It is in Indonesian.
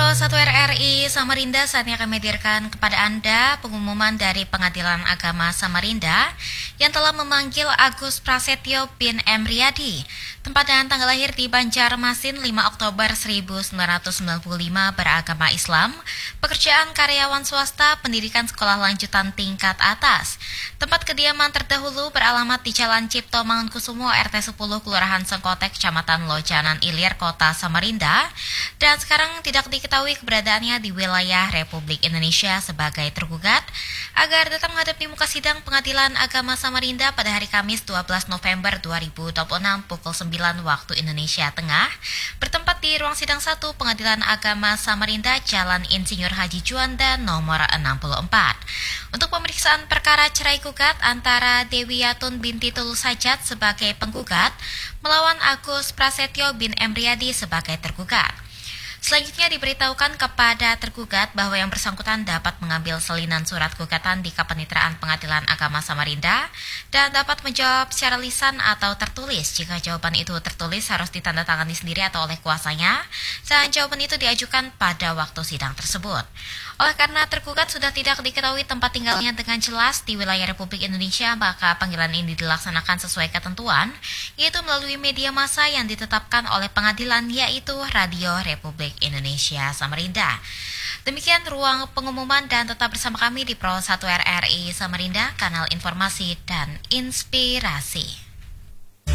Pro 1 RRI Samarinda saatnya kami hadirkan kepada Anda pengumuman dari Pengadilan Agama Samarinda yang telah memanggil Agus Prasetyo bin M. Riyadi, tempat dan tanggal lahir di Banjarmasin 5 Oktober 1995, beragama Islam, pekerjaan karyawan swasta, pendidikan sekolah lanjutan tingkat atas. Tempat kediaman terdahulu beralamat di Jalan Cipto Mangunkusumo RT 10 Kelurahan Sengkotek, Kecamatan Lojanan Ilir, Kota Samarinda, dan sekarang tidak diketahui keberadaannya di wilayah Republik Indonesia sebagai tergugat, agar datang menghadap di muka sidang Pengadilan Agama Samarinda pada hari Kamis 12 November 2026 pukul 9 waktu Indonesia Tengah, bertempat di ruang sidang 1 Pengadilan Agama Samarinda, Jalan Insinyur Haji Juanda nomor 64. Untuk pemeriksaan perkara cerai gugat antara Dewi Yatun binti Tulus Sajat sebagai penggugat melawan Agus Prasetyo bin M. Riyadi sebagai tergugat. Selanjutnya diberitahukan kepada tergugat bahwa yang bersangkutan dapat mengambil salinan surat gugatan di Kapanitraan Pengadilan Agama Samarinda dan dapat menjawab secara lisan atau tertulis. Jika jawaban itu tertulis harus ditandatangani sendiri atau oleh kuasanya, dan jawaban itu diajukan pada waktu sidang tersebut. Oleh karena tergugat sudah tidak diketahui tempat tinggalnya dengan jelas di wilayah Republik Indonesia, maka panggilan ini dilaksanakan sesuai ketentuan, yaitu melalui media massa yang ditetapkan oleh pengadilan, yaitu Radio Republik Indonesia Samarinda. Demikian ruang pengumuman, dan tetap bersama kami di Pro 1 RRI Samarinda, kanal informasi dan inspirasi.